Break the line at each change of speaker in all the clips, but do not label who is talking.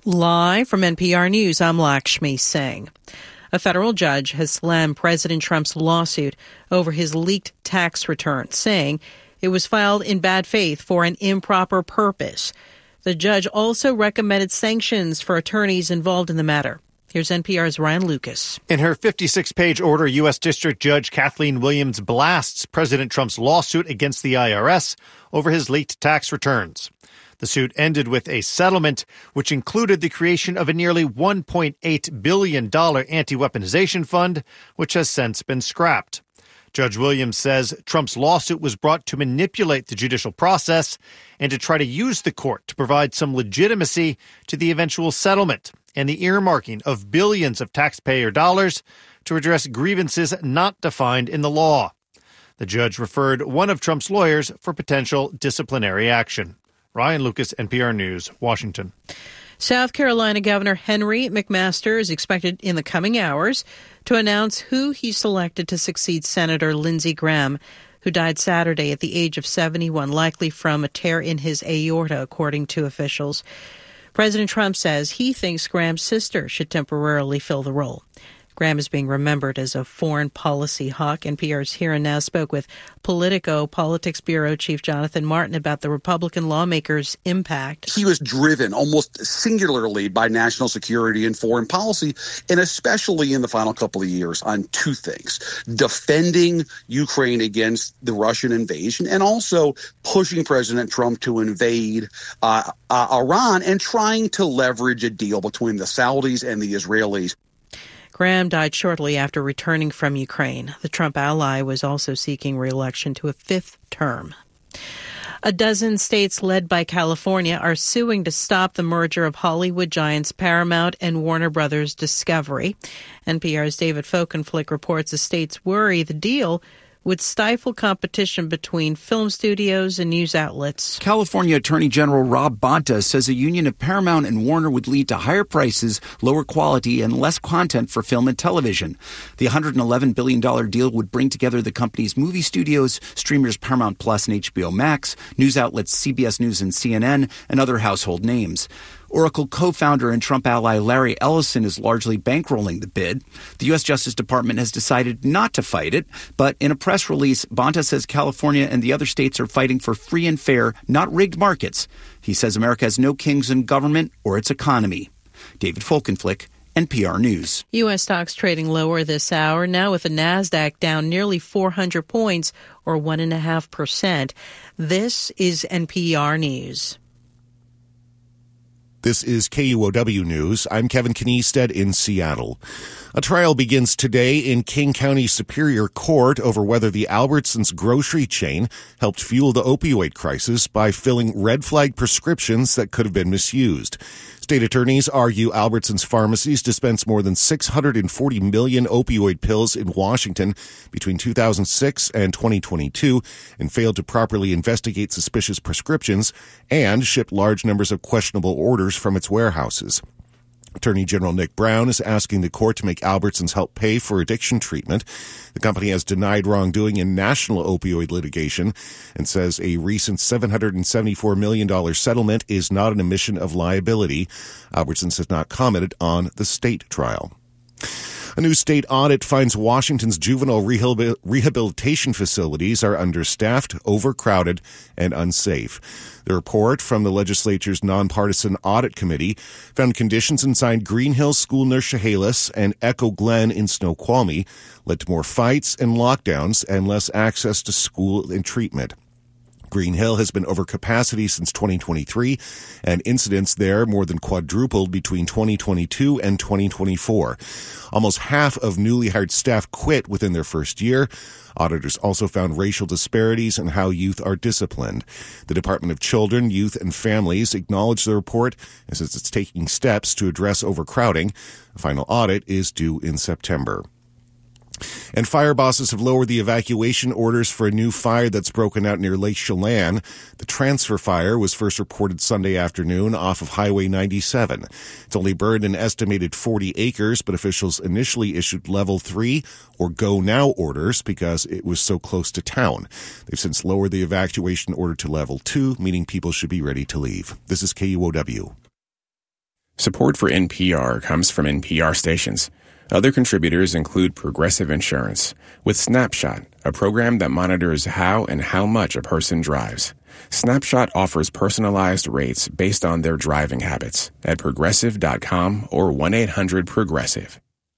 Live from NPR News, I'm Lakshmi Singh. A federal judge has slammed President Trump's lawsuit over his leaked tax return, saying it was filed in bad faith for an improper purpose. The judge also recommended sanctions for attorneys involved in the matter. Here's NPR's Ryan Lucas.
In her 56-page order, U.S. District Judge Kathleen Williams blasts President Trump's lawsuit against the IRS over his leaked tax returns. The suit ended with a settlement, which included the creation of a nearly $1.8 billion anti-weaponization fund, which has since been scrapped. Judge Williams says Trump's lawsuit was brought to manipulate the judicial process and to try to use the court to provide some legitimacy to the eventual settlement and the earmarking of billions of taxpayer dollars to address grievances not defined in the law. The judge referred one of Trump's lawyers for potential disciplinary action. Ryan Lucas, NPR News, Washington.
South Carolina Governor Henry McMaster is expected in the coming hours to announce who he selected to succeed Senator Lindsey Graham, who died Saturday at the age of 71, likely from a tear in his aorta, according to officials. President Trump says he thinks Graham's sister should temporarily fill the role. Graham is being remembered as a foreign policy hawk. NPR's Here and Now spoke with Politico Politics Bureau Chief Jonathan Martin about the Republican lawmakers' impact.
He was driven almost singularly by national security and foreign policy, and especially in the final couple of years on two things: defending Ukraine against the Russian invasion and also pushing President Trump to invade Iran and trying to leverage a deal between the Saudis and the Israelis.
Graham died shortly after returning from Ukraine. The Trump ally was also seeking re-election to a fifth term. A dozen states led by California are suing to stop the merger of Hollywood giants Paramount and Warner Brothers Discovery. NPR's David Folkenflik reports the states worry the deal would stifle competition between film studios and news outlets.
California Attorney General Rob Bonta says a union of Paramount and Warner would lead to higher prices, lower quality, and less content for film and television. The $111 billion deal would bring together the company's movie studios, streamers Paramount Plus and HBO Max, news outlets CBS News and CNN, and other household names. Oracle co-founder and Trump ally Larry Ellison is largely bankrolling the bid. The U.S. Justice Department has decided not to fight it, but in a press release, Bonta says California and the other states are fighting for free and fair, not rigged markets. He says America has no kings in government or its economy. David Folkenflik, NPR News.
U.S. stocks trading lower this hour, now with the NASDAQ down nearly 400 points, or 1.5%. This is NPR News.
This is KUOW News. I'm Kevin Kniested in Seattle. A trial begins today in King County Superior Court over whether the Albertsons grocery chain helped fuel the opioid crisis by filling red flag prescriptions that could have been misused. State attorneys argue Albertsons pharmacies dispensed more than 640 million opioid pills in Washington between 2006 and 2022 and failed to properly investigate suspicious prescriptions and shipped large numbers of questionable orders from its warehouses. Attorney General Nick Brown is asking the court to make Albertsons help pay for addiction treatment. The company has denied wrongdoing in national opioid litigation and says a recent $774 million settlement is not an admission of liability. Albertsons has not commented on the state trial. A new state audit finds Washington's juvenile rehabilitation facilities are understaffed, overcrowded, and unsafe. The report from the legislature's nonpartisan audit committee found conditions inside Green Hills School near Chehalis and Echo Glen in Snoqualmie led to more fights and lockdowns and less access to school and treatment. Green Hill has been over capacity since 2023, and incidents there more than quadrupled between 2022 and 2024. Almost half of newly hired staff quit within their first year. Auditors also found racial disparities in how youth are disciplined. The Department of Children, Youth, and Families acknowledged the report and says it's taking steps to address overcrowding. A final audit is due in September. And fire bosses have lowered the evacuation orders for a new fire that's broken out near Lake Chelan. The transfer fire was first reported Sunday afternoon off of Highway 97. It's only burned an estimated 40 acres, but officials initially issued Level 3 or Go Now orders because it was so close to town. They've since lowered the evacuation order to Level 2, meaning people should be ready to leave. This is KUOW.
Support for NPR comes from NPR stations. Other contributors include Progressive Insurance, with Snapshot, a program that monitors how and how much a person drives. Snapshot offers personalized rates based on their driving habits at Progressive.com or 1-800-PROGRESSIVE.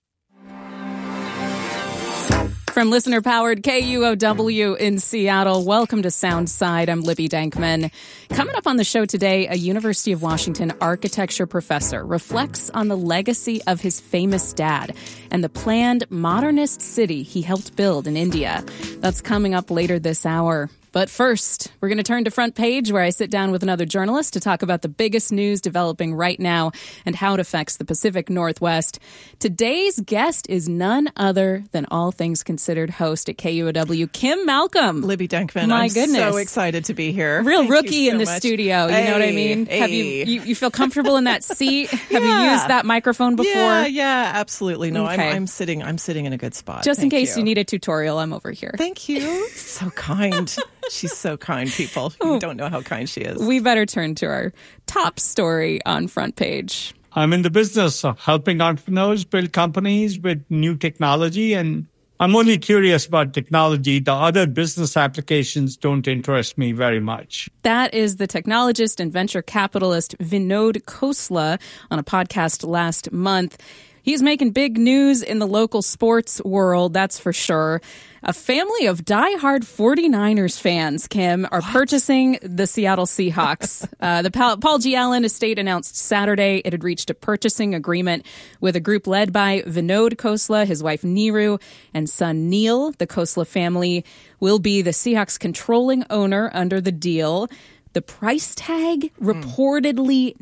From listener-powered KUOW in Seattle, welcome to Soundside. I'm Libby Dankman. Coming up on the show today, a University of Washington architecture professor reflects on the legacy of his famous dad and the planned modernist city he helped build in India. That's coming up later this hour. But first, we're going to turn to Front Page, where I sit down with another journalist to talk about the biggest news developing right now and how it affects the Pacific Northwest. Today's guest is none other than All Things Considered host at KUOW, Kim Malcolm.
Libby Dankman,
My
I'm
goodness.
so excited to be here.
Real
Thank
rookie
you so
in the
much.
studio, you know what I mean? Have you feel comfortable in that seat? Have you used that microphone before?
Yeah, absolutely. No,
Okay.
I'm sitting in a good spot.
Just in
Thank
case you need a tutorial, I'm over here.
Thank you. So kind. She's so kind, people. You don't know how kind she is.
We better turn to our top story on Front Page.
I'm in the business of helping entrepreneurs build companies with new technology, and I'm only curious about technology. The other business applications don't interest me very much.
That is the technologist and venture capitalist Vinod Khosla on a podcast last month. He's making big news in the local sports world, that's for sure. A family of diehard 49ers fans, Kim, are purchasing the Seattle Seahawks. The Paul G. Allen estate announced Saturday it had reached a purchasing agreement with a group led by Vinod Khosla, his wife Neeru, and son Neil. The Khosla family will be the Seahawks' controlling owner under the deal. The price tag, reportedly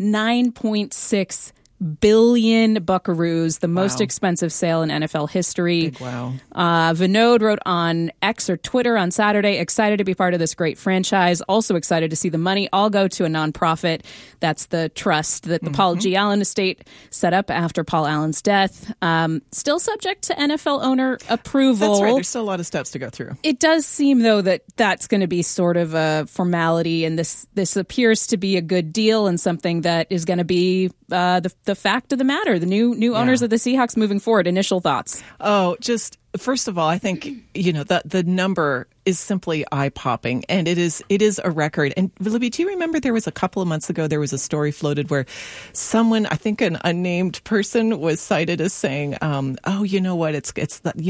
$9.6 billion buckaroos, the most expensive sale in NFL history.
Big wow.
Vinod wrote on X or Twitter on Saturday, excited to be part of this great franchise. Also excited to see the money all go to a nonprofit. That's the trust that the Paul G. Allen estate set up after Paul Allen's death. Still subject to NFL owner approval.
That's right. There's still a lot of steps to go through.
It does seem, though, that that's going to be sort of a formality, and this appears to be a good deal and something that is going to be the fact of the matter. The new owners of the Seahawks moving forward. Initial thoughts?
Oh, just first of all, I think the number is simply eye-popping, and it is a record. And Libby, do you remember there was a couple of months ago there was a story floated where someone, I think an unnamed person, was cited as saying, "Oh, you know what? It's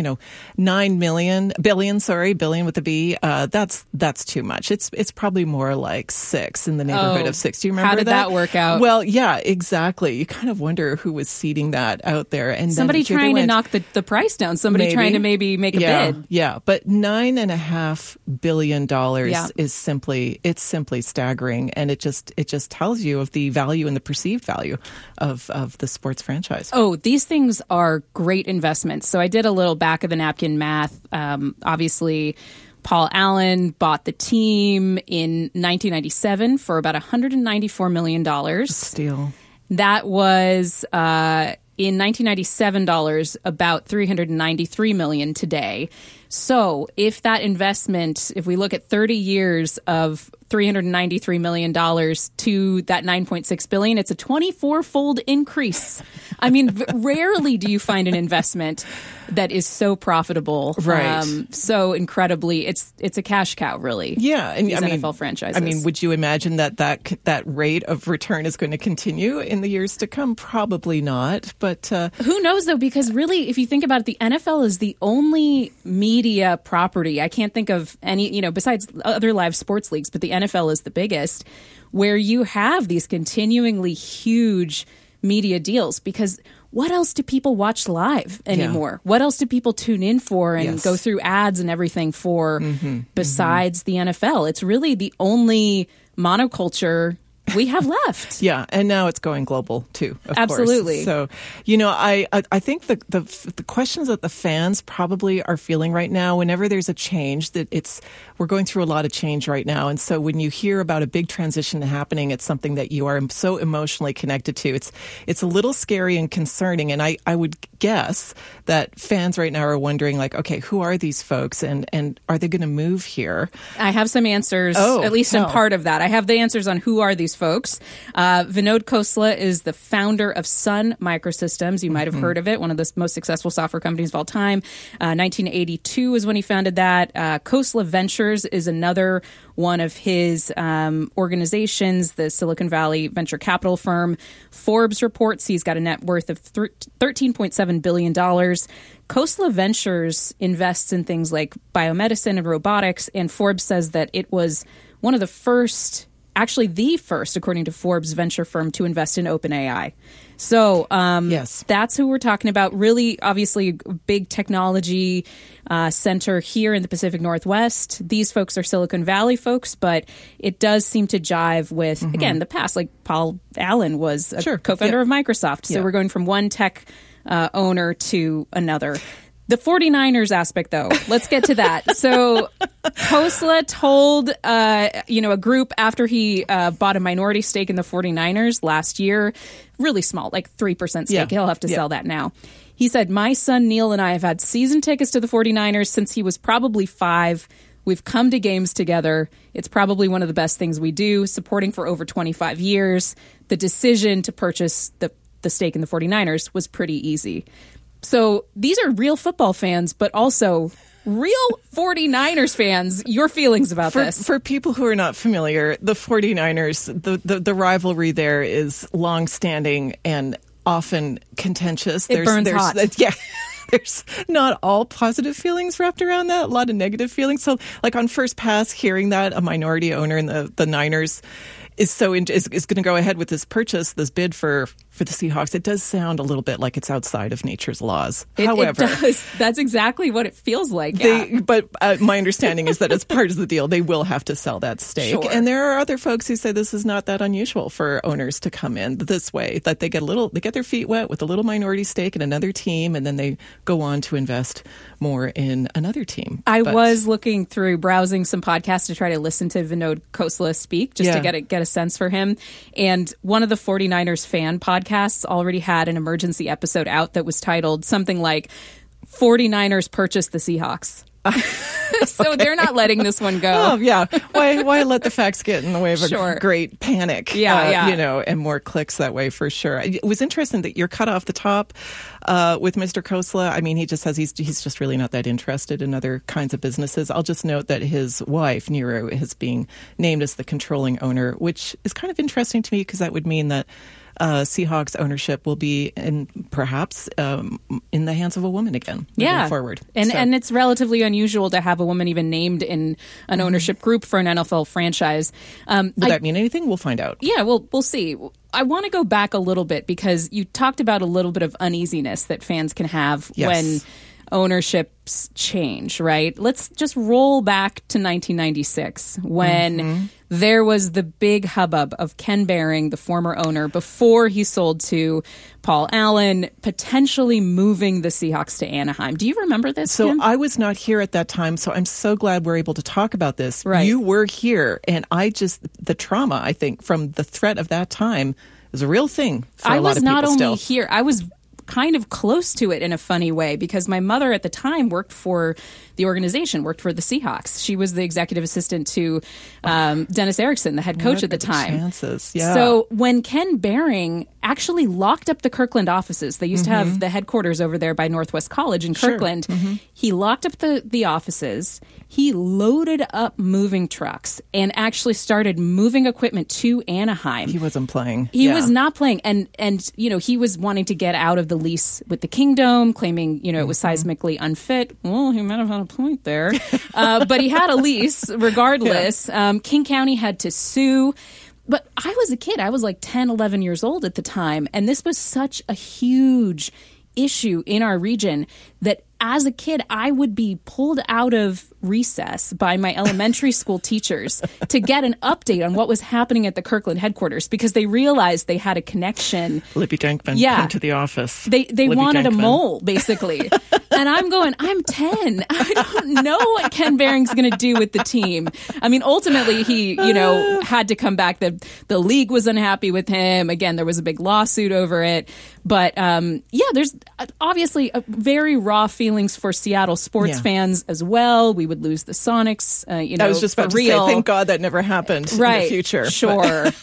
9 billion with a B. That's too much. It's probably more like 6, in the neighborhood of 6. Do you remember
How did that work out?
Well, yeah, exactly. You kind of wonder who was seeding that out there, and
Somebody
then
trying to knock the price down. Somebody trying to maybe make a bid.
Yeah, but $9.5 billion is simply staggering, and it just tells you of the value and the perceived value of the sports franchise.
Oh, these things are great investments. So I did a little back of the napkin math. Obviously, Paul Allen bought the team in 1997 for about $194 million.
Steal.
That was in 1997 dollars, about $393 million today. So if that investment, if we look at 30 years of $393 million to that $9.6 billion, it's a 24-fold increase. I mean, rarely do you find an investment that is so profitable,
right?
So incredibly, it's a cash cow, really.
Yeah, and
these NFL franchises.
I mean, would you imagine that rate of return is going to continue in the years to come? Probably not, but
who knows though? Because really, if you think about it, the NFL is the only media property. I can't think of any, besides other live sports leagues, but the NFL is the biggest, where you have these continuingly huge media deals. Because what else do people watch live anymore? Yeah. What else do people tune in for and go through ads and everything for besides the NFL? It's really the only monoculture we have left.
Yeah, and now it's going global too, of
Absolutely.
course. So, I think the questions that the fans probably are feeling right now, whenever there's a change, we're going through a lot of change right now, and so when you hear about a big transition happening, it's something that you are so emotionally connected to. It's a little scary and concerning, and I would guess that fans right now are wondering, like, okay, who are these folks and are they going to move here?
I have some answers, at least in part of that. I have the answers on who are these folks. Vinod Khosla is the founder of Sun Microsystems. You might have heard of it, one of the most successful software companies of all time. 1982 is when he founded that. Khosla Ventures is another one of his organizations, the Silicon Valley venture capital firm. Forbes reports he's got a net worth of $13.7 billion. Khosla Ventures invests in things like biomedicine and robotics, and Forbes says that it was one of the first, actually the first, according to Forbes, venture firm to invest in OpenAI. So
yes,
that's who we're talking about. Really, obviously, a big technology center here in the Pacific Northwest. These folks are Silicon Valley folks, but it does seem to jive with, again, the past. Like Paul Allen was a co-founder of Microsoft. So we're going from one tech owner to another. The 49ers aspect, though, let's get to that. So Khosla told, a group after he bought a minority stake in the 49ers last year, really small, like 3% stake. He'll have to sell that now. He said, my son Neil and I have had season tickets to the 49ers since he was probably 5. We've come to games together. It's probably one of the best things we do, supporting for over 25 years. The decision to purchase the stake in the 49ers was pretty easy. So these are real football fans, but also real 49ers fans. Your feelings about this?
For people who are not familiar, the 49ers, the rivalry there is longstanding and often contentious.
It burns hot.
Yeah. There's not all positive feelings wrapped around that, a lot of negative feelings. So like on first pass, hearing that a minority owner in the Niners is going to go ahead with this purchase, this bid for the Seahawks, it does sound a little bit like it's outside of nature's laws. However,
it does. That's exactly what it feels like.
But my understanding is that as part of the deal, they will have to sell that stake.
Sure.
And there are other folks who say this is not that unusual for owners to come in this way, that they get their feet wet with a little minority stake in another team, and then they go on to invest more in another team.
I was looking through, browsing some podcasts to try to listen to Vinod Khosla speak, just to get a sense for him. And one of the 49ers fan podcasts already had an emergency episode out that was titled something like 49ers purchase the Seahawks. So they're not letting this one go.
Oh, yeah. Why let the facts get in the way of a great panic? And more clicks that way for sure. It was interesting that you're cut off the top with Mr. Khosla. I mean, he just says he's just really not that interested in other kinds of businesses. I'll just note that his wife, Nero, is being named as the controlling owner, which is kind of interesting to me because that would mean that Seahawks ownership will be perhaps in the hands of a woman again moving forward.
And it's relatively unusual to have a woman even named in an ownership group for an NFL franchise.
Will that mean anything? We'll find out.
Yeah, we'll see. I want to go back a little bit because you talked about a little bit of uneasiness that fans can have when ownerships change, right? Let's just roll back to 1996 when there was the big hubbub of Ken Behring, the former owner, before he sold to Paul Allen, potentially moving the Seahawks to Anaheim. Do you remember this,
So
Kim?
I was not here at that time, so I'm so glad we're able to talk about this.
Right.
You were here, and the trauma, I think, from the threat of that time is a real thing for a lot of people.
I was not only
still
here, I was kind of close to it in a funny way because my mother at the time worked for the organization, worked for the Seahawks. She was the executive assistant to Dennis Erickson, the head coach at the time.
Chances. Yeah.
So when Ken Behring actually locked up the Kirkland offices, they used to have the headquarters over there by Northwest College in Kirkland. He locked up the offices. He loaded up moving trucks and actually started moving equipment to Anaheim.
He wasn't playing.
He was not playing. And he was wanting to get out of the lease with the Kingdom, claiming, it was seismically unfit. Well, he might have had a point there. But he had a lease regardless. King County had to sue. But I was a kid. I was like 10, 11 years old at the time. And this was such a huge issue in our region that as a kid, I would be pulled out of recess by my elementary school teachers to get an update on what was happening at the Kirkland headquarters because they realized they had a connection.
Libby Dankman come to the office.
They wanted a mole, basically. And I'm going, I'm 10. I don't know what Ken Behring's going to do with the team. I mean, ultimately, he, had to come back. The league was unhappy with him. Again, there was a big lawsuit over it. But, there's obviously very raw feelings for Seattle sports fans as well. We would lose the Sonics,
I was just about to say, thank God that never happened in the future.
Sure.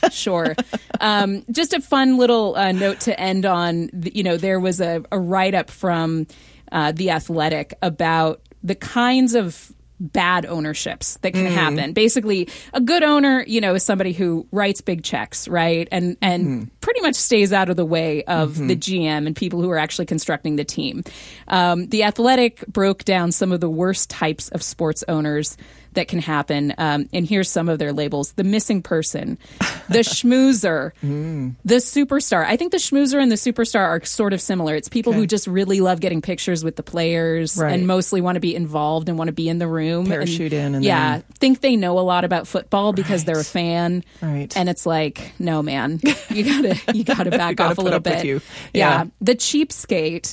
Just a fun little note to end on. There was a write-up from The Athletic about the kinds of bad ownerships that can happen. Basically, a good owner, is somebody who writes big checks, right? And pretty much stays out of the way of the GM and people who are actually constructing the team. The Athletic broke down some of the worst types of sports owners that can happen. And here's some of their labels. The missing person, the schmoozer, the superstar. I think the schmoozer and the superstar are sort of similar. It's people who just really love getting pictures with the players and mostly want to be involved and want to be in the room.
Parachute in. And
then think they know a lot about football because they're a fan.
Right.
And it's like, no, man, you gotta back off a little bit.
Yeah.
The cheapskate,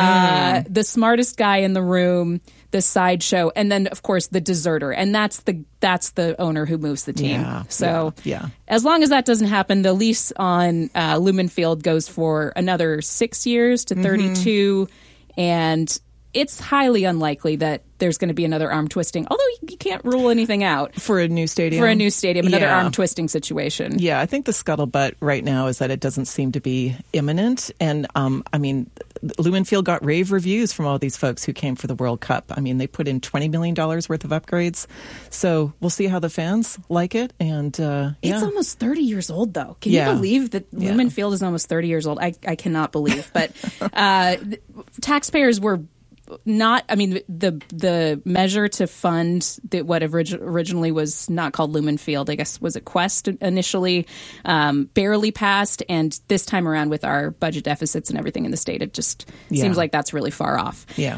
the smartest guy in the room, the sideshow, and then of course the deserter, and that's the owner who moves the team. As long as that doesn't happen, the lease on Lumen Field goes for another 6 years to 32, and it's highly unlikely that there's going to be another arm twisting, although you can't rule anything out.
For a new stadium?
Another arm twisting situation.
Yeah, I think the scuttlebutt right now is that it doesn't seem to be imminent. And, Lumen Field got rave reviews from all these folks who came for the World Cup. I mean, they put in $20 million worth of upgrades. So we'll see how the fans like it. And
It's almost 30 years old, though. Can you believe that Lumen Field is almost 30 years old? I cannot believe. But taxpayers were not, the measure to fund what originally was not called Lumen Field, I guess, was it Quest initially, barely passed. And this time around with our budget deficits and everything in the state, it just seems like that's really far off.
Yeah.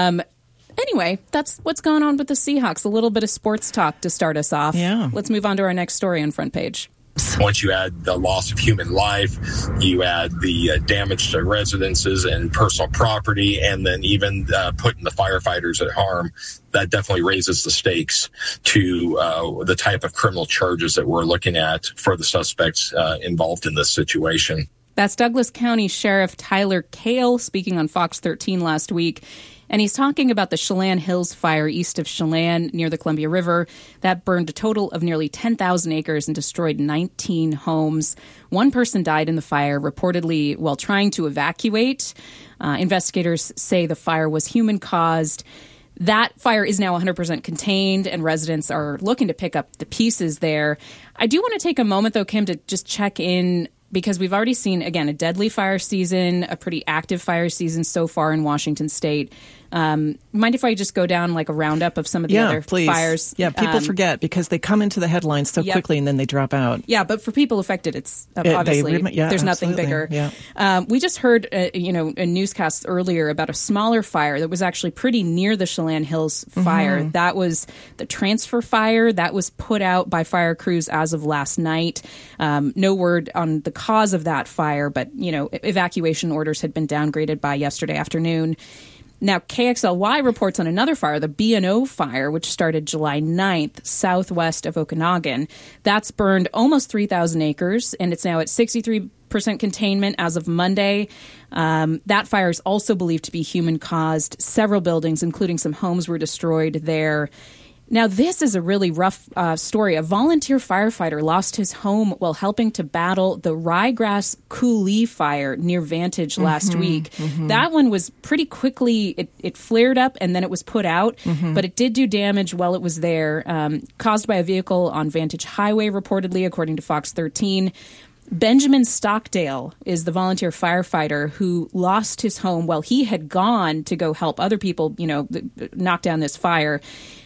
Anyway, that's what's going on with the Seahawks. A little bit of sports talk to start us off.
Yeah.
Let's move on to our next story on Front Page.
Once you add the loss of human life, you add the damage to residences and personal property, and then even putting the firefighters at harm, that definitely raises the stakes to the type of criminal charges that we're looking at for the suspects involved in this situation.
That's Douglas County Sheriff Tyler Kale speaking on Fox 13 last week. And he's talking about the Chelan Hills fire east of Chelan near the Columbia River that burned a total of nearly 10,000 acres and destroyed 19 homes. One person died in the fire, reportedly while trying to evacuate. Investigators say the fire was human-caused. That fire is now 100% contained, and residents are looking to pick up the pieces there. I do want to take a moment, though, Kim, to just check in, because we've already seen, again, a deadly fire season, a pretty active fire season so far in Washington state. Mind if I just go down like a roundup of some of the other fires?
Yeah, people forget because they come into the headlines so quickly and then they drop out.
Yeah, but for people affected, it's obviously there's nothing bigger.
Yeah.
We just heard, a newscast earlier about a smaller fire that was actually pretty near the Chelan Hills fire. That was the transfer fire that was put out by fire crews as of last night. No word on the cause of that fire, but, evacuation orders had been downgraded by yesterday afternoon. Now, KXLY reports on another fire, the B&O fire, which started July 9th, southwest of Okanagan. That's burned almost 3,000 acres, and it's now at 63% containment as of Monday. That fire is also believed to be human-caused. Several buildings, including some homes, were destroyed there. Now, this is a really rough story. A volunteer firefighter lost his home while helping to battle the ryegrass coulee fire near Vantage last week. That one was pretty quickly, it flared up and then it was put out, but it did do damage while it was there, caused by a vehicle on Vantage Highway, reportedly, according to Fox 13. Benjamin Stockdale is the volunteer firefighter who lost his home while he had gone to go help other people, knock down this fire.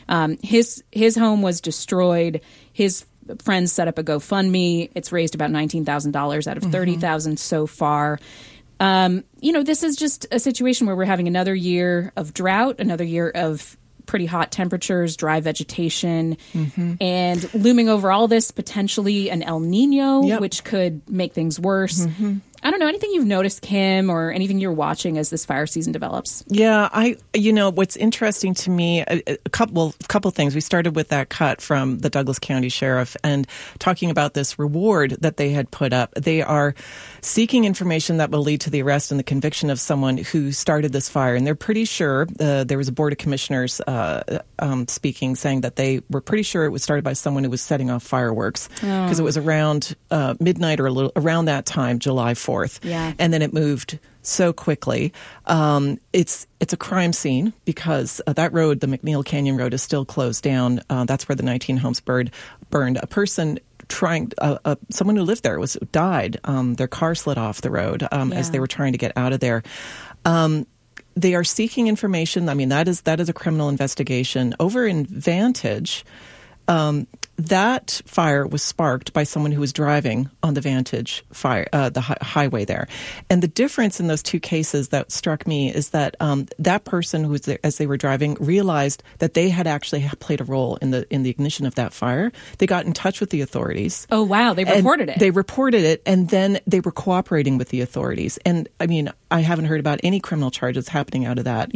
His home was destroyed. His friends set up a GoFundMe. It's raised about $19,000 out of $30,000 so far. This is just a situation where we're having another year of drought, another year of pretty hot temperatures, dry vegetation, and looming over all this, potentially an El Nino, which could make things worse. I don't know, anything you've noticed, Kim, or anything you're watching as this fire season develops?
Yeah, what's interesting to me, a couple things. We started with that cut from the Douglas County Sheriff and talking about this reward that they had put up. They are seeking information that will lead to the arrest and the conviction of someone who started this fire. And they're pretty sure, there was a Board of Commissioners speaking, saying that they were pretty sure it was started by someone who was setting off fireworks, because it was around midnight or a little around that time, July 4th.
Yeah.
And then it moved so quickly. It's a crime scene because that road, the McNeil Canyon Road, is still closed down. That's where the 19 homes burned. A person someone who lived there died. Their car slid off the road as they were trying to get out of there. They are seeking information. I mean, that is a criminal investigation. Over in Vantage, that fire was sparked by someone who was driving on the Vantage highway there. And the difference in those two cases that struck me is that that person who was there as they were driving realized that they had actually played a role in the ignition of that fire. They got in touch with the authorities.
Oh, wow. They reported it.
They reported it, and then they were cooperating with the authorities. And I mean, I haven't heard about any criminal charges happening out of that.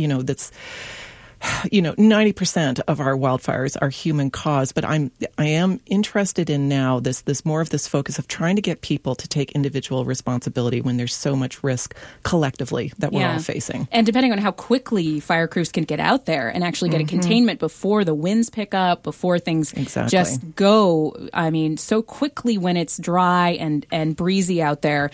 90% of our wildfires are human caused, but I am interested in now this more of this focus of trying to get people to take individual responsibility when there's so much risk collectively that we're all facing.
And depending on how quickly fire crews can get out there and actually get a containment before the winds pick up, before things just go, I mean, so quickly when it's dry and breezy out there.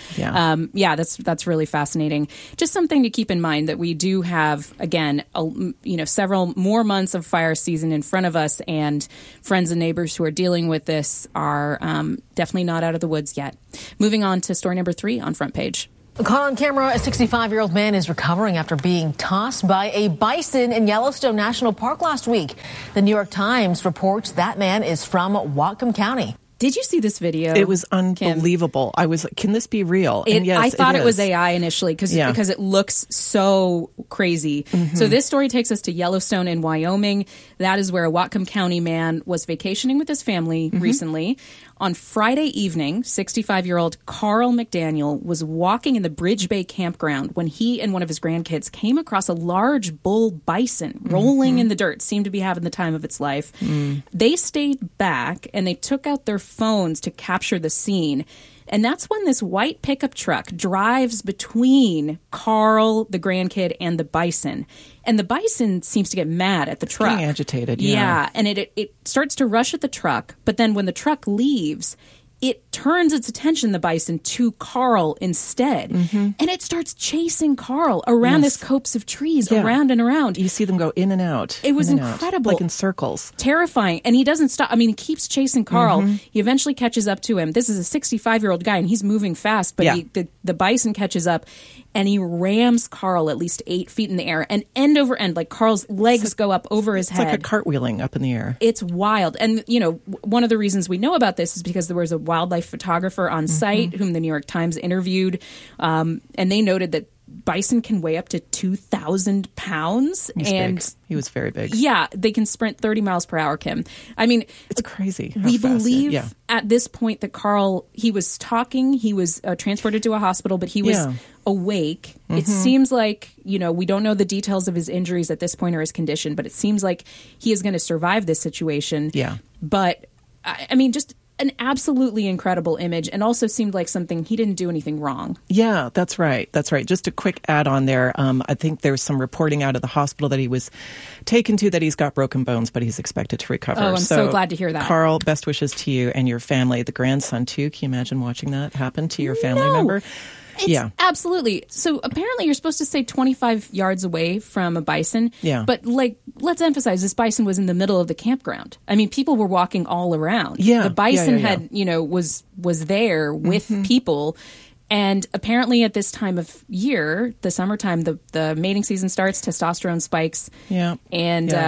That's really fascinating. Just something to keep in mind that we do have, again, several more months of fire season in front of us, and friends and neighbors who are dealing with this are definitely not out of the woods yet. Moving on to story number 3 on Front Page.
Caught on camera, a 65-year-old man is recovering after being tossed by a bison in Yellowstone National Park last week. The New York Times reports that man is from Whatcom County.
Did you see this video?
It was unbelievable. Kim? I was like, can this be real?
And yes, I thought it was AI initially because it looks so crazy. So this story takes us to Yellowstone in Wyoming. That is where a Whatcom County man was vacationing with his family recently. On Friday evening, 65-year-old Carl McDaniel was walking in the Bridge Bay campground when he and one of his grandkids came across a large bull bison rolling in the dirt, seemed to be having the time of its life. They stayed back and they took out their phones to capture the scene. And that's when this white pickup truck drives between Carl, the grandkid, and the bison. And the bison seems to get mad at the truck.
Getting agitated,
yeah. And it starts to rush at the truck. But then when the truck leaves, it turns its attention, the bison, to Carl instead. And it starts chasing Carl around this copse of trees, around and around.
You see them go in and out.
It was incredible.
Like in circles.
Terrifying. And he doesn't stop. I mean, he keeps chasing Carl. He eventually catches up to him. This is a 65-year-old guy, and he's moving fast. But the bison catches up, and he rams Carl at least 8 feet in the air, and end over end, like Carl's legs go up over his head.
It's like a cartwheeling up in the air.
It's wild. And, one of the reasons we know about this is because there was a wildlife photographer on site whom the New York Times interviewed, and they noted that bison can weigh up to 2,000 pounds.
He's big. He was very big.
Yeah, they can sprint 30 miles per hour, Kim. I mean,
it's crazy.
We believe at this point that Carl, he was talking, he was transported to a hospital, but he was awake. It seems like, we don't know the details of his injuries at this point or his condition, but it seems like he is going to survive this situation.
Yeah.
But, I mean, just an absolutely incredible image, and also seemed like something he didn't do anything wrong.
Yeah, that's right. That's right. Just a quick add on there. I think there's some reporting out of the hospital that he was taken to that he's got broken bones, but he's expected to recover.
Oh, I'm so glad to hear that.
Carl, best wishes to you and your family. The grandson, too. Can you imagine watching that happen to your family member?
Absolutely. So apparently you're supposed to stay 25 yards away from a bison.
Yeah.
But let's emphasize this bison was in the middle of the campground. I mean, people were walking all around.
Yeah.
The bison had, was there with people. And apparently at this time of year, the summertime, the mating season starts, testosterone spikes.
Yeah.
And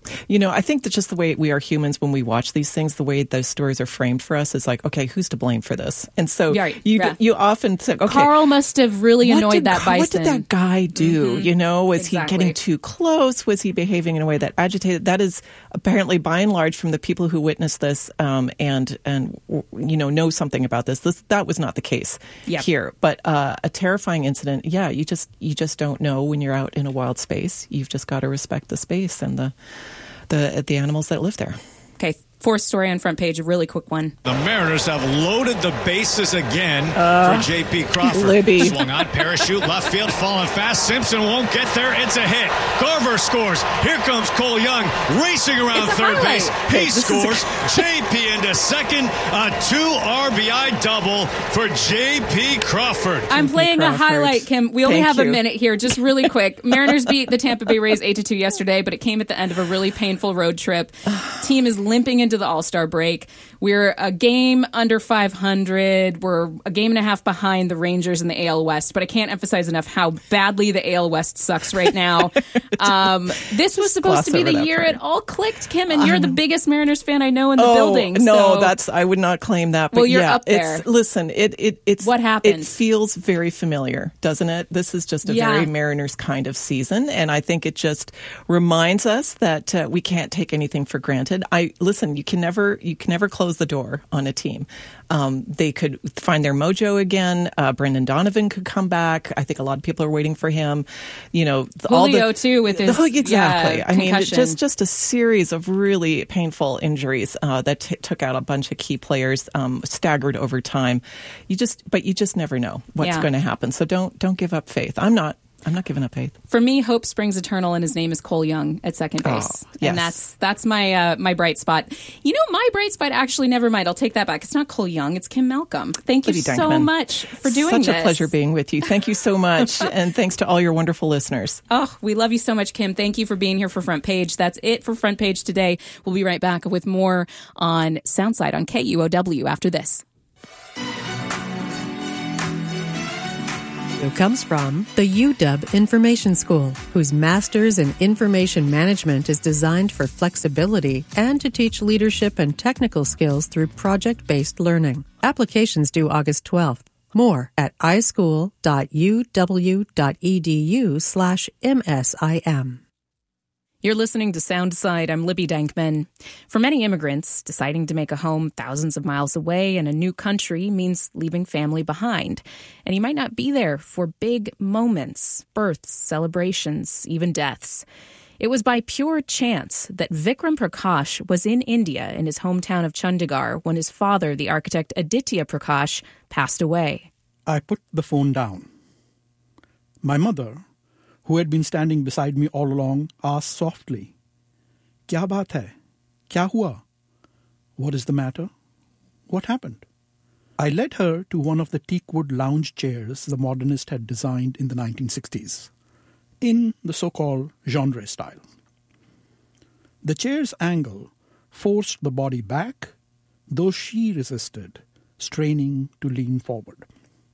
I think that just the way we are humans when we watch these things, the way those stories are framed for us is like, okay, who's to blame for this? And so you often think, okay,
Carl must have really annoyed that bison.
What did that guy do?
Mm-hmm.
Was he getting too close? Was he behaving in a way that agitated? That is apparently, by and large, from the people who witnessed this and know something about this. That was not the case here. But a terrifying incident. Yeah, you just don't know when you're out in a wild space. You've just got to respect the space and the animals that live there.
Okay, fourth story on front page, a really quick one.
The Mariners have loaded the bases again for J.P. Crawford.
Libby.
Swung on, parachute, left field, falling fast. Simpson won't get there. It's a hit. Garver scores. Here comes Cole Young racing around third base. He scores. J.P. into second. A 2 RBI double for J.P. Crawford.
I'm playing a highlight, Kim. We only have a minute here. Just really quick. Mariners beat the Tampa Bay Rays 8-2 yesterday, but it came at the end of a really painful road trip. Team is limping into the All-Star break. We're a game under 500. We're a game and a half behind the Rangers in the AL West, but I can't emphasize enough how badly the AL West sucks right now. This was supposed to be the year it all clicked, Kim, and you're the biggest Mariners fan I know in the building.
No, I would not claim that. But
you're up there.
It's
what happened?
It feels very familiar, doesn't it? This is just a very Mariners kind of season, and I think it just reminds us that we can't take anything for granted. You can never close the door on a team. They could find their mojo again. Brendan Donovan could come back. I think a lot of people are waiting for him.
Julio too with his
exactly. I mean,
concussion.
just a series of really painful injuries that took out a bunch of key players, staggered over time. You just never know what's going to happen. So don't give up faith. I'm not giving up faith.
For me, hope springs eternal, and his name is Cole Young at second base. And that's my bright spot. My bright spot, actually, never mind. I'll take that back. It's not Cole Young. It's Kim Malcolm. Thank you so much for doing this.
Such a pleasure being with you. Thank you so much. And thanks to all your wonderful listeners.
Oh, we love you so much, Kim. Thank you for being here for Front Page. That's it for Front Page today. We'll be right back with more on Soundside on KUOW after this.
Comes from the UW Information School, whose Master's in Information Management is designed for flexibility and to teach leadership and technical skills through project-based learning. Applications due August 12th. More at ischool.uw.edu/MSIM.
You're listening to Soundside. I'm Libby Dankman. For many immigrants, deciding to make a home thousands of miles away in a new country means leaving family behind. And you might not be there for big moments, births, celebrations, even deaths. It was by pure chance that Vikram Prakash was in India in his hometown of Chandigarh when his father, the architect Aditya Prakash, passed away.
I put the phone down. My mother, who had been standing beside me all along, asked softly, "Kya baat hai? Kya hua? What is the matter? What happened?" I led her to one of the teakwood lounge chairs the modernist had designed in the 1960s, in the so-called genre style. The chair's angle forced the body back, though she resisted, straining to lean forward.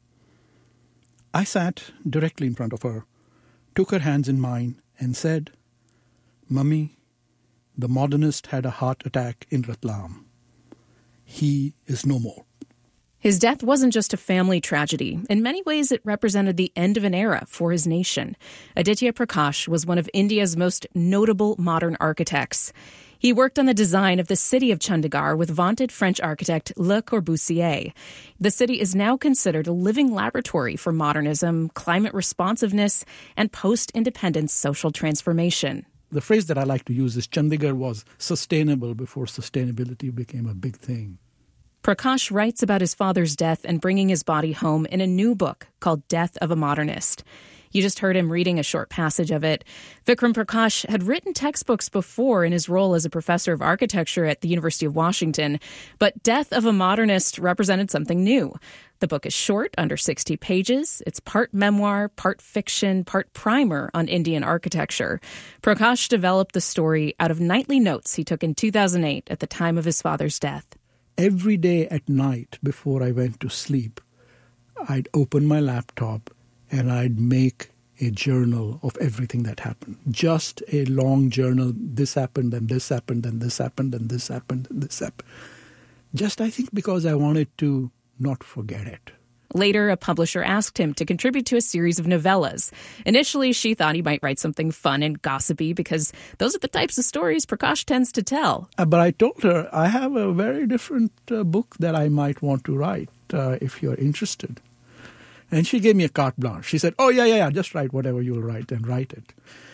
I sat directly in front of her, took her hands in mine, and said, "Mummy, the modernist had a heart attack in Ratlam. He is no more."
His death wasn't just a family tragedy. In many ways, it represented the end of an era for his nation. Aditya Prakash was one of India's most notable modern architects. He worked on the design of the city of Chandigarh with vaunted French architect Le Corbusier. The city is now considered a living laboratory for modernism, climate responsiveness, and post-independence social transformation.
The phrase that I like to use is Chandigarh was sustainable before sustainability became a big thing.
Prakash writes about his father's death and bringing his body home in a new book called Death of a Modernist. You just heard him reading a short passage of it. Vikram Prakash had written textbooks before in his role as a professor of architecture at the University of Washington, but Death of a Modernist represented something new. The book is short, under 60 pages. It's part memoir, part fiction, part primer on Indian architecture. Prakash developed the story out of nightly notes he took in 2008 at the time of his father's death.
Every day at night before I went to sleep, I'd open my laptop and I'd make a journal of everything that happened. Just a long journal. This happened, then this happened, then this happened, then this happened, then this happened. Just, I think, because I wanted to not forget it.
Later, a publisher asked him to contribute to a series of novellas. Initially, she thought he might write something fun and gossipy because those are the types of stories Prakash tends to tell.
But I told her, I have a very different book that I might want to write if you're interested. And she gave me a carte blanche. She said, oh, yeah, just write whatever you'll write and write it.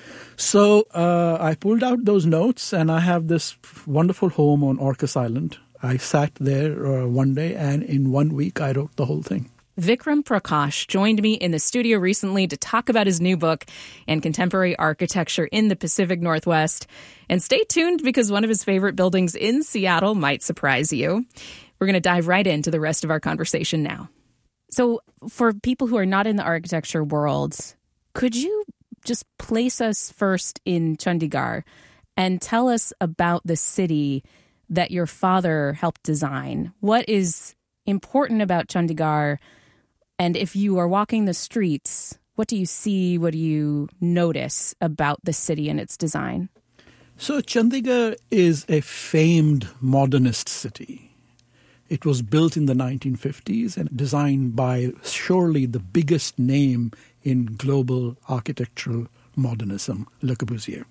So I pulled out those notes, and I have this wonderful home on Orcas Island. I sat there one day, and in 1 week, I wrote the whole thing.
Vikram Prakash joined me in the studio recently to talk about his new book and contemporary architecture in the Pacific Northwest. And stay tuned because one of his favorite buildings in Seattle might surprise you. We're going to dive right into the rest of our conversation now. So for people who are not in the architecture world, could you just place us first in Chandigarh and tell us about the city that your father helped design? What is important about Chandigarh? And if you are walking the streets, what do you see? What do you notice about the city and its design?
So Chandigarh is a famed modernist city. It was built in the 1950s and designed by surely the biggest name in global architectural modernism, Le Corbusier.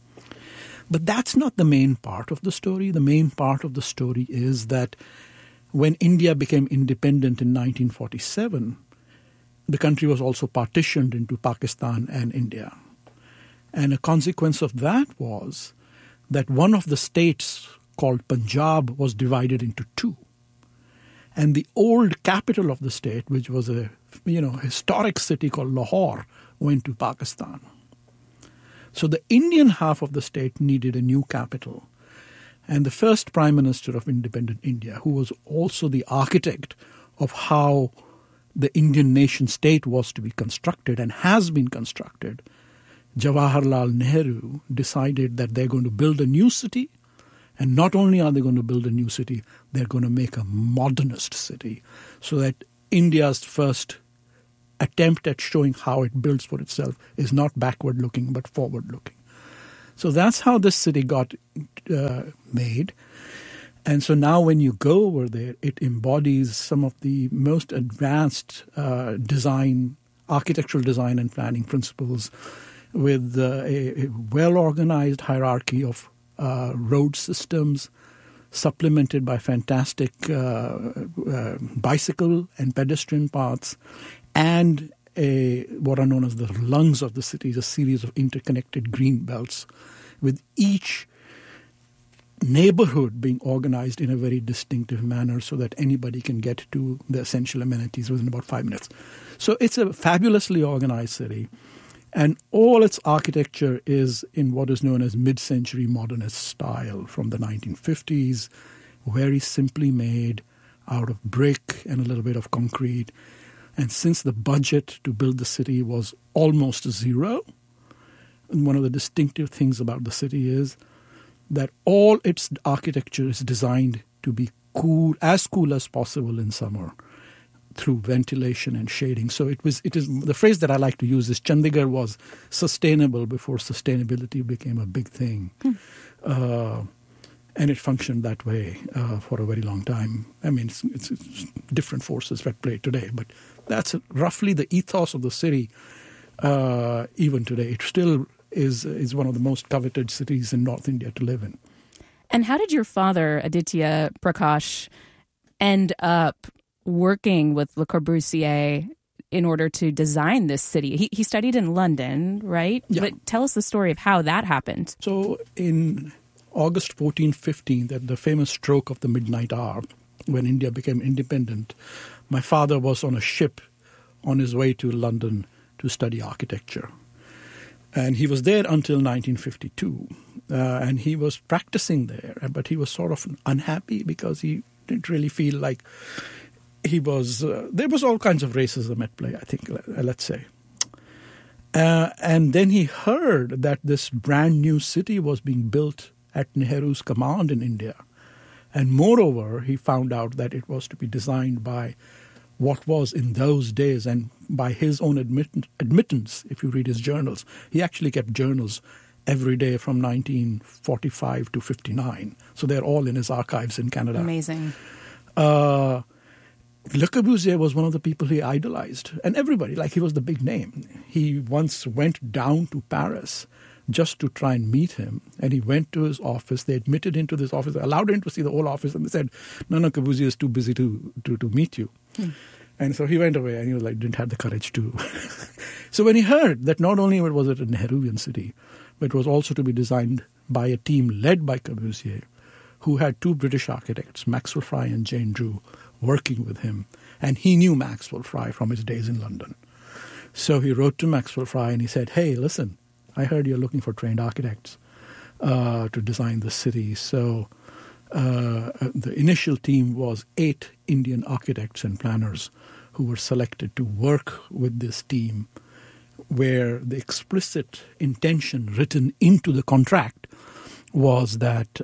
But that's not the main part of the story. The main part of the story is that when India became independent in 1947, the country was also partitioned into Pakistan and India. And a consequence of that was that one of the states, called Punjab, was divided into two. And the old capital of the state, which was a historic city called Lahore, went to Pakistan. So the Indian half of the state needed a new capital. And the first Prime Minister of independent India, who was also the architect of how the Indian nation state was to be constructed and has been constructed, Jawaharlal Nehru decided that they're going to build a new city. And not only are they going to build a new city, they're going to make a modernist city so that India's first attempt at showing how it builds for itself is not backward-looking but forward-looking. So that's how this city got made. And so now when you go over there, it embodies some of the most advanced architectural design and planning principles with a well-organized hierarchy of road systems, supplemented by fantastic bicycle and pedestrian paths, and what are known as the lungs of the city, a series of interconnected green belts, with each neighborhood being organized in a very distinctive manner so that anybody can get to the essential amenities within about 5 minutes. So it's a fabulously organized city. And all its architecture is in what is known as mid-century modernist style from the 1950s, very simply made out of brick and a little bit of concrete. And since the budget to build the city was almost zero, one of the distinctive things about the city is that all its architecture is designed to be cool as possible in summer, through ventilation and shading. So it is the phrase that I like to use is Chandigarh was sustainable before sustainability became a big thing. And it functioned that way for a very long time. I mean, it's different forces at play today, but that's roughly the ethos of the city even today. It still is one of the most coveted cities in North India to live in.
And how did your father, Aditya Prakash, end up working with Le Corbusier in order to design this city? He studied in London, right?
Yeah.
But tell us the story of how that happened.
So in August 1415, at the famous stroke of the midnight hour, when India became independent, my father was on a ship on his way to London to study architecture. And he was there until 1952. And he was practicing there, but he was sort of unhappy because he didn't really feel like he was, there was all kinds of racism at play, I think, let's say. And then he heard that this brand new city was being built at Nehru's command in India. And moreover, he found out that it was to be designed by what was in those days, and by his own admittance, if you read his journals, he actually kept journals every day from 1945 to 59. So they're all in his archives in Canada.
Amazing.
Le Corbusier was one of the people he idolized. And everybody, like he was the big name. He once went down to Paris just to try and meet him. And he went to his office. They admitted him to this office. They allowed him to see the whole office. And they said, no, Corbusier is too busy to meet you. And so he went away and he was like, didn't have the courage to. So when he heard that not only was it a Nehruvian city, but it was also to be designed by a team led by Corbusier, who had two British architects, Maxwell Fry and Jane Drew, working with him. And he knew Maxwell Fry from his days in London. So he wrote to Maxwell Fry and he said, hey, listen, I heard you're looking for trained architects to design the city. So the initial team was 8 Indian architects and planners who were selected to work with this team, where the explicit intention written into the contract was that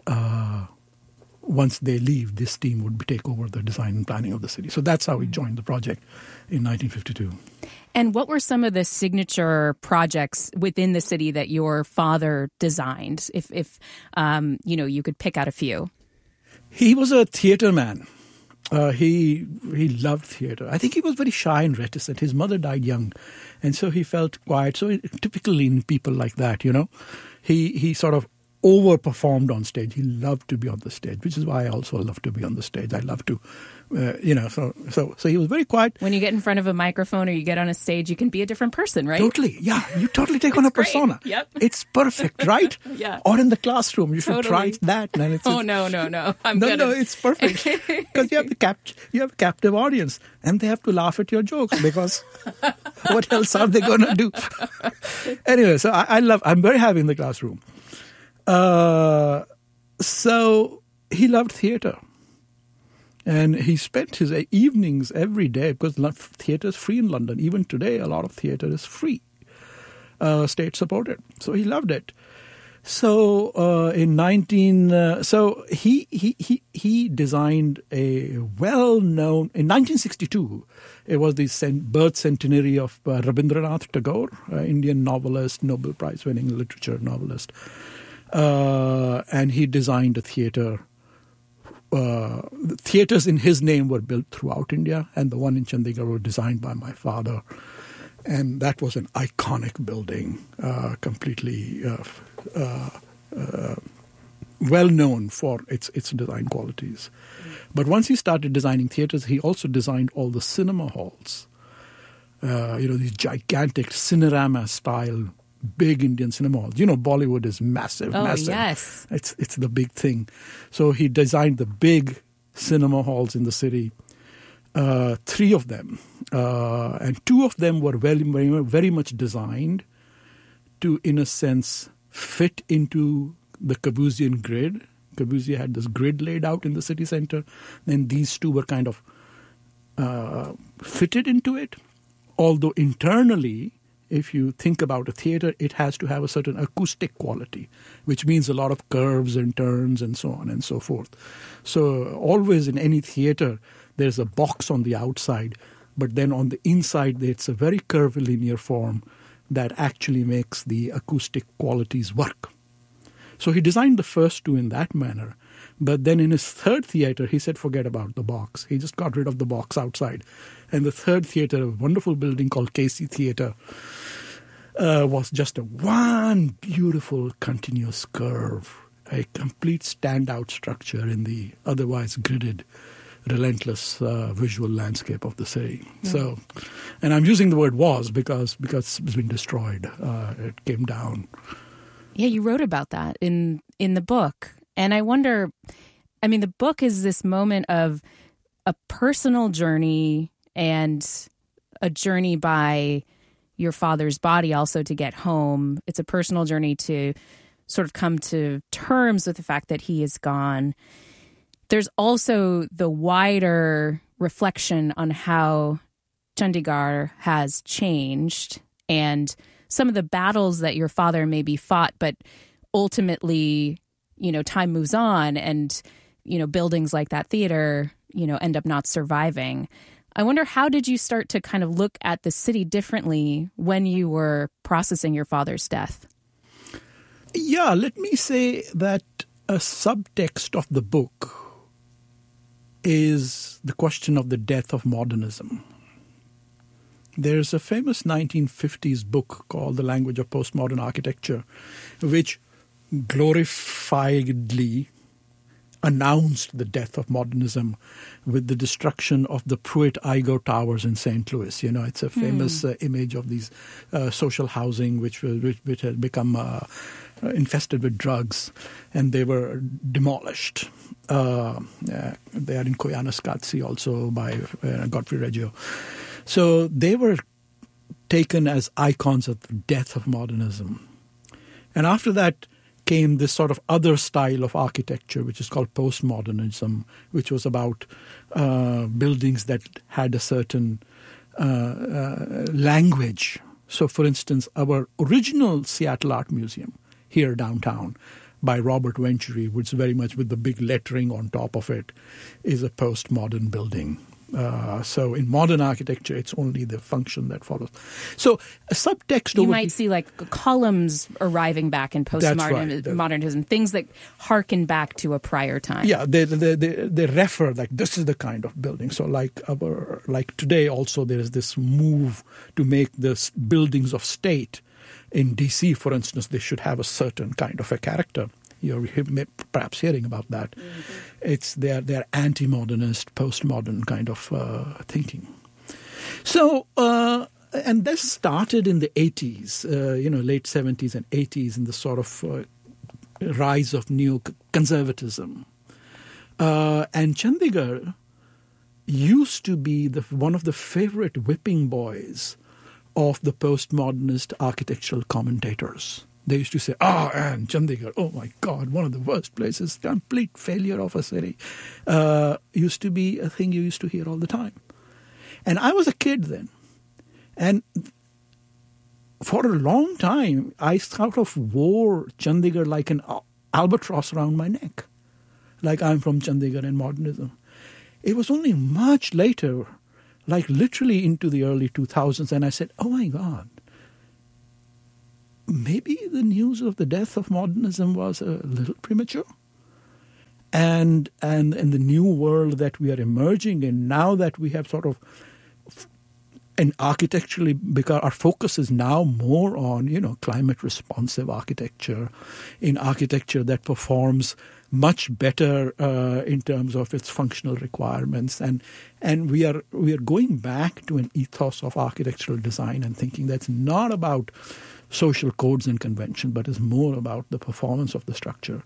once they leave, this team would take over the design and planning of the city. So that's how he joined the project in 1952.
And what were some of the signature projects within the city that your father designed, if you could pick out a few?
He was a theater man. He loved theater. I think he was very shy and reticent. His mother died young, and so he felt quiet. So typically in people like that, he sort of overperformed on stage. He loved to be on the stage, which is why I also love to be on the stage. I love to, so he was very quiet.
When you get in front of a microphone or you get on a stage, you can be a different person, right?
Totally. Yeah. You totally take on a persona.
Great. Yep.
It's perfect, right?
Yeah.
Or in the classroom. You should try that. And it's
no.
No, it's perfect. Because you have a captive audience and they have to laugh at your jokes because what else are they going to do? Anyway, so I'm very happy in the classroom. So he loved theater. And he spent his evenings every day, because theater is free in London. Even today, a lot of theater is free, state supported. So he loved it. So in 1962, it was the birth centenary of Rabindranath Tagore, Indian novelist, Nobel Prize winning literature novelist. And he designed a theater. The theaters in his name were built throughout India, and the one in Chandigarh were designed by my father. And that was an iconic building, completely well known for its design qualities. But once he started designing theaters, he also designed all the cinema halls. These gigantic Cinerama style big Indian cinema halls. Bollywood is massive.
Oh,
massive.
Yes.
It's the big thing. So he designed the big cinema halls in the city, 3 of them. And 2 of them were very, very much designed to, in a sense, fit into the Corbusian grid. Corbusier had this grid laid out in the city center. Then these 2 were kind of fitted into it. Although internally, if you think about a theater, it has to have a certain acoustic quality, which means a lot of curves and turns and so on and so forth. So always in any theater, there's a box on the outside, but then on the inside, it's a very curvilinear form that actually makes the acoustic qualities work. So he designed the first 2 in that manner. But then in his 3rd theater, he said, forget about the box. He just got rid of the box outside. And the 3rd theater, a wonderful building called Casey Theater, was just one beautiful continuous curve, a complete standout structure in the otherwise gridded, relentless visual landscape of the city. Yeah. So, and I'm using the word was because it's been destroyed. It came down.
Yeah, you wrote about that in the book. And I wonder, the book is this moment of a personal journey and a journey by your father's body also to get home. It's a personal journey to sort of come to terms with the fact that he is gone. There's also the wider reflection on how Chandigarh has changed and some of the battles that your father maybe fought, but ultimately, time moves on and, buildings like that theater, end up not surviving. I wonder, how did you start to kind of look at the city differently when you were processing your father's death?
Yeah, let me say that a subtext of the book is the question of the death of modernism. There's a famous 1950s book called The Language of Postmodern Architecture, which glorifiedly announced the death of modernism with the destruction of the Pruitt-Igoe Towers in St. Louis. You know, it's a famous image of these social housing which had become infested with drugs, and they were demolished. They are in Koyaanisqatsi also by Godfrey Reggio. So they were taken as icons of the death of modernism. And after that came this sort of other style of architecture, which is called postmodernism, which was about buildings that had a certain language. So, for instance, our original Seattle Art Museum here downtown by Robert Venturi, which is very much with the big lettering on top of it, is a postmodern building. So in modern architecture, it's only the function that follows. So a subtext
you might see like columns arriving back in postmodernism, things that harken back to a prior time.
Yeah, they refer like this is the kind of building. So like today also there is this move to make the buildings of state in DC, for instance, they should have a certain kind of a character. You're perhaps hearing about that. Mm-hmm. It's they're anti-modernist, postmodern kind of thinking. So, and this started in the 80s, late 70s and 80s, in the sort of rise of neo-conservatism. And Chandigarh used to be one of the favorite whipping boys of the postmodernist architectural commentators. They used to say, and Chandigarh, oh my God, one of the worst places, complete failure of a city, used to be a thing you used to hear all the time. And I was a kid then. And for a long time, I sort of wore Chandigarh like an albatross around my neck, like I'm from Chandigarh and modernism. It was only much later, like literally into the early 2000s, and I said, oh my God, maybe the news of the death of modernism was a little premature. And in the new world that we are emerging in, now that we have sort of, and architecturally, because our focus is now more on, climate responsive architecture, in architecture that performs much better in terms of its functional requirements. And we are going back to an ethos of architectural design and thinking that's not about social codes and convention, but is more about the performance of the structure.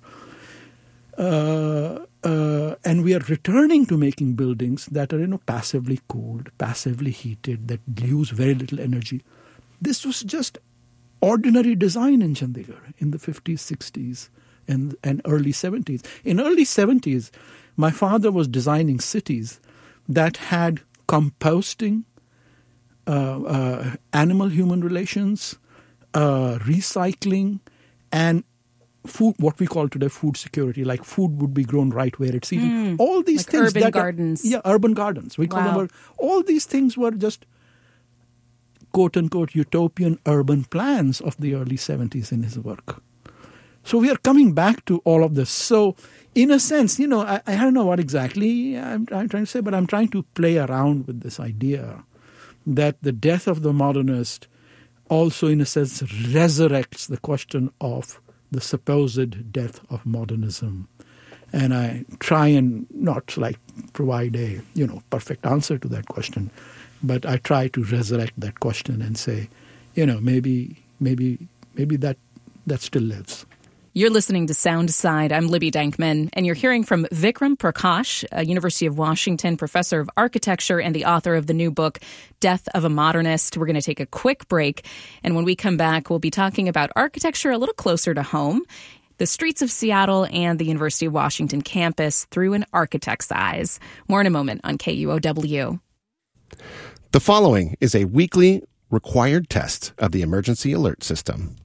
And we are returning to making buildings that are, passively cooled, passively heated, that use very little energy. This was just ordinary design in Chandigarh in the 50s, 60s, and early 70s. In early 70s, my father was designing cities that had composting, animal-human relations, recycling, and food, what we call today food security, like food would be grown right where it's eaten. All these
like
things.
Urban gardens.
Urban gardens. We call them. All these things were just quote-unquote utopian urban plans of the early 70s in his work. So we are coming back to all of this. So in a sense, I don't know what exactly I'm trying to say, but I'm trying to play around with this idea that the death of the modernist also, in a sense, resurrects the question of the supposed death of modernism. And I try and not provide a, perfect answer to that question, but I try to resurrect that question and say, maybe that still lives.
You're listening to Soundside. I'm Libby Dankman, and you're hearing from Vikram Prakash, a University of Washington professor of architecture and the author of the new book, Death of a Modernist. We're going to take a quick break, and when we come back, we'll be talking about architecture a little closer to home, the streets of Seattle and the University of Washington campus through an architect's eyes. More in a moment on KUOW.
The following is a weekly required test of the emergency alert system.